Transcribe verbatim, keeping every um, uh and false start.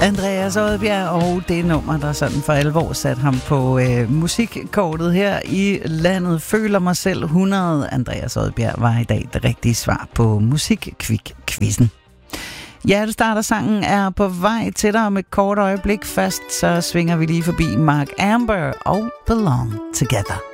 Andreas Odbjerg, og det nummer, der sådan for alvor satte ham på øh, musikkortet her i landet. Føler mig selv hundrede. Andreas Odbjerg var i dag det rigtige svar på Musikkvik-quizzen. Hjertestarter-sangen er på vej til dig om et kort øjeblik. Først så svinger vi lige forbi Mark Amber og Belong Together.